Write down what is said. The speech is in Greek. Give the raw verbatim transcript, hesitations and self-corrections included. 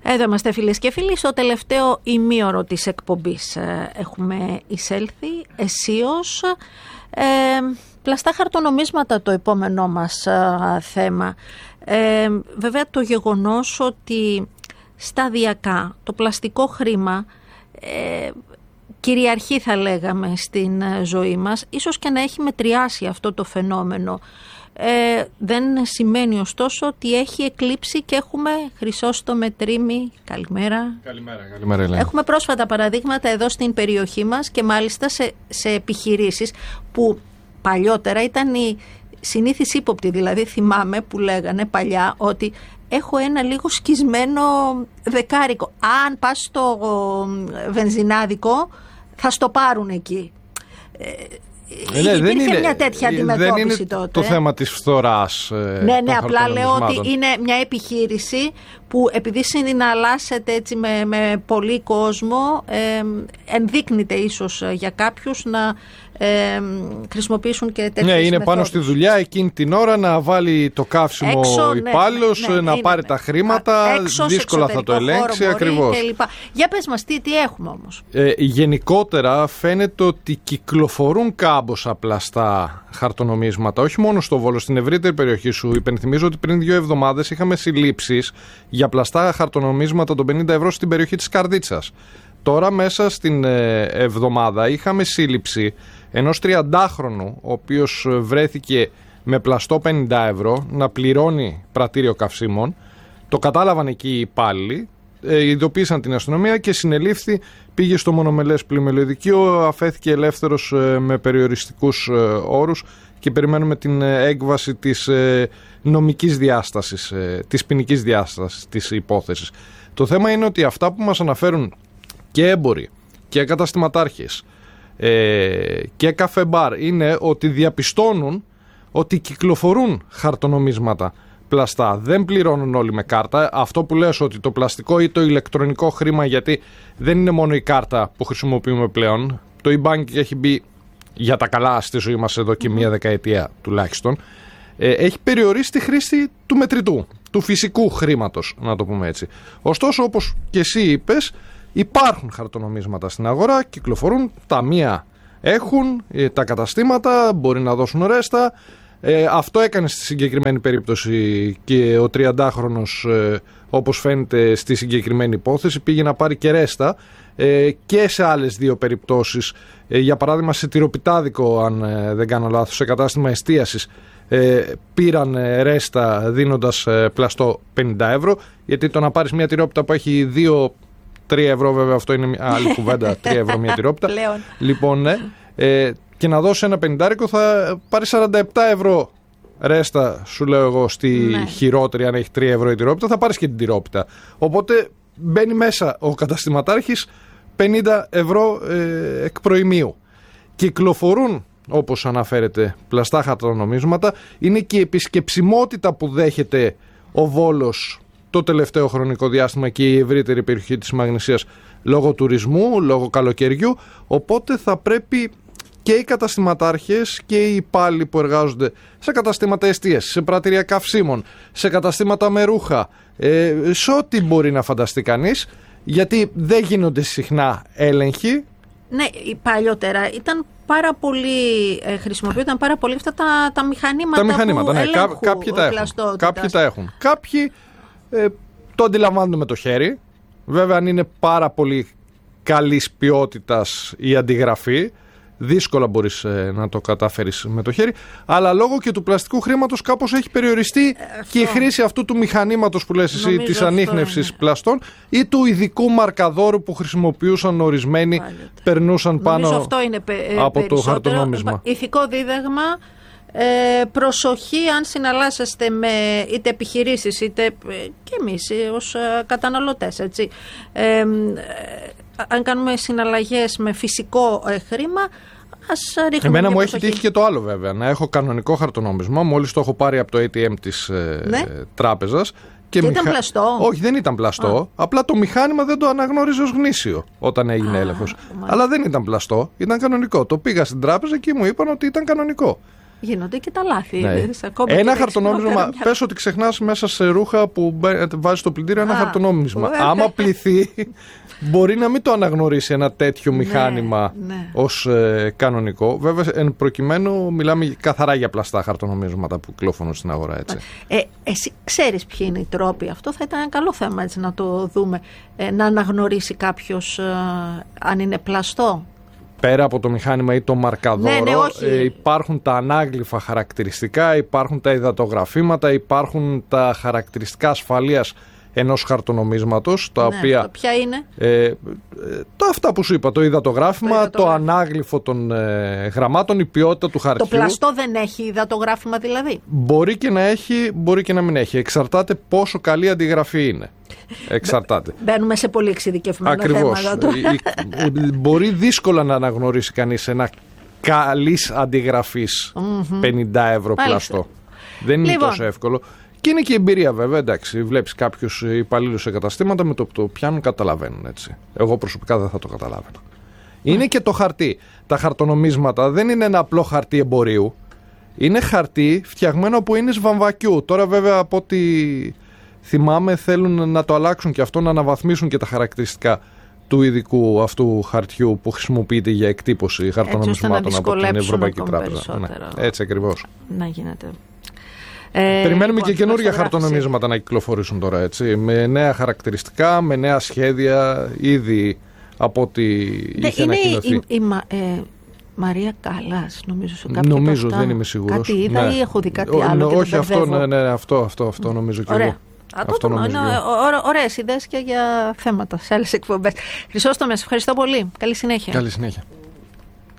Εδώ είμαστε φίλες και φίλοι, στο τελευταίο ημίωρο της εκπομπής έχουμε εισέλθει αισίως. Ε, πλαστά χαρτονομίσματα το επόμενό μας α, θέμα. Ε, βέβαια το γεγονός ότι σταδιακά το πλαστικό χρήμα ε, κυριαρχεί, θα λέγαμε, στην ζωή μας, ίσως και να έχει μετριάσει αυτό το φαινόμενο. Ε, δεν σημαίνει ωστόσο ότι έχει εκλείψει και έχουμε Χρυσόστομε Τρίμη. Καλημέρα. Καλημέρα, καλημέρα Ελένη. Έχουμε πρόσφατα παραδείγματα εδώ στην περιοχή μας και μάλιστα σε, σε επιχειρήσεις που παλιότερα ήταν η συνήθις ύποπτη. Δηλαδή θυμάμαι που λέγανε παλιά ότι έχω ένα λίγο σκισμένο δεκάρικο. Αν πας στο βενζινάδικο θα στο πάρουν εκεί. Ε, Ε, ναι, υπήρχε είναι, μια τέτοια αντιμετώπιση δεν είναι τότε. Το θέμα της φθοράς. Ε, ναι, ναι, απλά λέω ότι είναι μια επιχείρηση που επειδή συναλλάσσεται έτσι με, με πολύ κόσμο, ε, ενδείκνυται ίσως για κάποιους να ε, χρησιμοποιήσουν και τέτοιες Ναι, είναι μεθόδους. πάνω στη δουλειά εκείνη την ώρα να βάλει το καύσιμο ο υπάλληλος, ναι, ναι, ναι, να πάρει ναι, τα χρήματα, έξω, δύσκολα θα το ελέγξει ακριβώς. Για πες μας, τι, τι έχουμε όμως. Ε, γενικότερα φαίνεται ότι κυκλοφορούν κάμποσα πλαστά χαρτονομίσματα, όχι μόνο στο Βόλο, στην ευρύτερη περιοχή σου. Υπενθυμίζω ότι πριν δύο εβδομάδες είχαμε συλλήψεις για πλαστά χαρτονομίσματα των πενήντα ευρώ στην περιοχή της Καρδίτσας. Τώρα μέσα στην εβδομάδα είχαμε σύλληψη ενός τριαντάχρονου, ο οποίος βρέθηκε με πλαστό πενήντα ευρώ να πληρώνει πρατήριο καυσίμων. Το κατάλαβαν εκεί οι υπάλληλοι, ε, ειδοποίησαν την αστυνομία και συνελήφθη, πήγε στο μονομελές πλημμυλωδικείο, αφέθηκε ελεύθερος ε, με περιοριστικούς ε, όρους και περιμένουμε την ε, έκβαση της ε, νομικής διάστασης, ε, της ποινικής διάστασης της υπόθεσης. Το θέμα είναι ότι αυτά που μας αναφέρουν και έμποροι και καταστηματάρχες ε, και καφέ μπαρ είναι ότι διαπιστώνουν ότι κυκλοφορούν χαρτονομίσματα πλαστά. Δεν πληρώνουν όλοι με κάρτα. Αυτό που λες ότι το πλαστικό ή το ηλεκτρονικό χρήμα, γιατί δεν είναι μόνο η κάρτα που χρησιμοποιούμε πλέον. Το e-banking έχει μπει για τα καλά στη ζωή μας εδώ και μία δεκαετία τουλάχιστον. Ε, έχει περιορίσει τη χρήση του μετρητού, του φυσικού χρήματος, να το πούμε έτσι. Ωστόσο, όπως και εσύ είπες, υπάρχουν χαρτονομίσματα στην αγορά, κυκλοφορούν, τα μία έχουν, τα καταστήματα μπορεί να δώσουν ρέστα. Ε, αυτό έκανε στη συγκεκριμένη περίπτωση και ο τριαντάχρονος, ε, όπως φαίνεται στη συγκεκριμένη υπόθεση, πήγε να πάρει και ρέστα ε, και σε άλλες δύο περιπτώσεις. Ε, για παράδειγμα σε τυροπιτάδικο, αν ε, δεν κάνω λάθος, σε κατάστημα εστίασης, ε, πήραν ε, ρέστα δίνοντας ε, πλαστό πενήντα ευρώ, γιατί το να πάρεις μια τυρόπιτα που έχει δύο τρία ευρώ, βέβαια αυτό είναι μια άλλη κουβέντα, τρία ευρώ μια τυρόπιτα. Λοιπόν, ναι. Ε, και να δώσει ένα πενηντάρικο θα πάρει σαράντα επτά ευρώ ρέστα, σου λέω εγώ, στη ναι. χειρότερη, αν έχει τρία ευρώ η τυρόπιτα, θα πάρεις και την τυρόπιτα. Οπότε μπαίνει μέσα ο καταστηματάρχης πενήντα ευρώ ε, εκ προημίου. Κυκλοφορούν, όπως αναφέρεται, πλαστά χαρτονομίσματα. Είναι και η επισκεψιμότητα που δέχεται ο Βόλος το τελευταίο χρονικό διάστημα και η ευρύτερη περιοχή της Μαγνησίας λόγω τουρισμού, λόγω καλοκαιριού. Οπότε θα πρέπει και οι καταστηματάρχες και οι υπάλληλοι που εργάζονται σε καταστήματα εστίασης, σε πρατήρια καυσίμων, σε καταστήματα με ρούχα, ε, σε ό,τι μπορεί να φανταστεί κανείς, γιατί δεν γίνονται συχνά έλεγχοι. Ναι, παλιότερα ήταν πάρα πολύ, ε, χρησιμοποιούνταν πάρα πολύ αυτά τα, τα μηχανήματα, τα μηχανήματα, που ναι, ελέγχου κάποιοι τα έχουν. Κάποιοι τα έχουν. Κάποιοι ε, το αντιλαμβάνονται με το χέρι. Βέβαια, αν είναι πάρα πολύ καλής ποιότητας η αντιγραφή, δύσκολα μπορείς ε, να το καταφέρεις με το χέρι, αλλά λόγω και του πλαστικού χρήματος κάπως έχει περιοριστεί ε, και η χρήση αυτού του μηχανήματος που λες εσύ, της ανίχνευσης πλαστών ή του ειδικού μαρκαδόρου που χρησιμοποιούσαν ορισμένοι, Πάλετε. περνούσαν πάνω αυτό είναι πε, ε, από το χαρτονόμισμα. Ηθικό δίδαγμα, ε, προσοχή αν συναλλάσσεστε με είτε επιχειρήσεις είτε και εμείς ως καταναλωτές, έτσι. Ε, ε, αν κάνουμε συναλλαγές με φυσικό ε, χρήμα, ας ρίχνουμε. Εμένα μου έχει τύχει και το άλλο, βέβαια. Να έχω κανονικό χαρτονόμισμα, μόλις το έχω πάρει από το έι τι εμ της ε, ναι. ε, τράπεζας. Και, και μηχα... ήταν πλαστό. Όχι, δεν ήταν πλαστό. Α. Απλά το μηχάνημα δεν το αναγνώριζε ως γνήσιο όταν έγινε έλεγχος. Αλλά δεν ήταν πλαστό, ήταν κανονικό. Το πήγα στην τράπεζα και μου είπαν ότι ήταν κανονικό. γίνονται και τα λάθη. Ναι. Ένα χαρτονόμισμα, πες ότι ξεχνάς μέσα σε ρούχα που βάζεις στο πλυντήριο ένα Α, χαρτονόμισμα. Βέβαια. Άμα πληθεί, μπορεί να μην το αναγνωρίσει ένα τέτοιο μηχάνημα ναι, ναι. ως ε, κανονικό. Βέβαια, εν προκειμένου μιλάμε καθαρά για πλαστά χαρτονομίσματα που κυκλοφορούν στην αγορά. Έτσι. Ε, εσύ ξέρεις ποιοι είναι οι τρόποι? Αυτό θα ήταν ένα καλό θέμα έτσι, να το δούμε. Ε, να αναγνωρίσει κάποιος ε, αν είναι πλαστό. Πέρα από το μηχάνημα ή το μαρκαδόρο, ναι, ναι, ε, υπάρχουν τα ανάγλυφα χαρακτηριστικά, υπάρχουν τα υδατογραφήματα, υπάρχουν τα χαρακτηριστικά ασφαλείας ενός χαρτονομίσματος, τα ναι, οποία... Ποια είναι? Ε, ε, τα αυτά που σου είπα, το υδατογράφημα, το, υδατογράφημα. το ανάγλυφο των ε, γραμμάτων, η ποιότητα του χαρτιού. Το πλαστό δεν έχει υδατογράφημα δηλαδή? Μπορεί και να έχει, μπορεί και να μην έχει. Εξαρτάται πόσο καλή αντιγραφή είναι. Εξαρτάται. Μπαίνουμε σε πολύ εξειδικευμένα θέματα. Μπορεί δύσκολα να αναγνωρίσει κανείς ένα καλής αντιγραφής mm-hmm. πενήντα ευρώ πλαστό. Δεν είναι λοιπόν. τόσο εύκολο. Και είναι και η εμπειρία βέβαια, εντάξει. Βλέπεις κάποιους υπαλλήλους σε καταστήματα με το που το πιάνουν, καταλαβαίνουν έτσι. Εγώ προσωπικά δεν θα το καταλάβαινα. Είναι και το χαρτί. Τα χαρτονομίσματα δεν είναι ένα απλό χαρτί εμπορίου. Είναι χαρτί φτιαγμένο από ίνες βαμβακιού. Τώρα βέβαια από ό,τι θυμάμαι θέλουν να το αλλάξουν και αυτό, να αναβαθμίσουν και τα χαρακτηριστικά του ειδικού αυτού χαρτιού που χρησιμοποιείται για εκτύπωση χαρτονομισμάτων από την Ευρωπαϊκή Τράπεζα. Ναι, έτσι ακριβώς. Να γίνεται. Ε, Περιμένουμε λοιπόν, και καινούργια χαρτονομίσματα να κυκλοφορήσουν τώρα, έτσι, με νέα χαρακτηριστικά, με νέα σχέδια, ήδη από ό,τι ναι, είχε ανακοινωθεί. Η, η, η, ε, Μαρία Κάλλας, νομίζω σε κάποιο Νομίζω, αυτά, δεν είμαι σίγουρος. Κάτι είδα ναι. ή έχω δει κάτι Ο, άλλο ναι, και όχι αυτό, ναι, ναι, αυτό, αυτό, αυτό νομίζω και Ωραία. εγώ. Α, αυτό νομίζω είναι ωραίες ιδέες και για θέματα σε άλλες εκπομπές. Χρυσόστομε, ευχαριστώ πολύ. Καλή συνέχεια. Καλή συνέχεια.